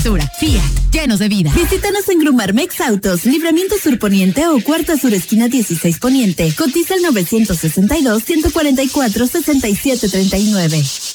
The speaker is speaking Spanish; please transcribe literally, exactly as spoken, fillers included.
apertura. Fiat, llenos de vida. Visítanos en Grumarmex Autos, Libramiento Sur Poniente o Cuarta Sur Esquina dieciséis Poniente. Cotiza el nueve sesenta y dos, ciento cuarenta y cuatro, sesenta y siete treinta y nueve.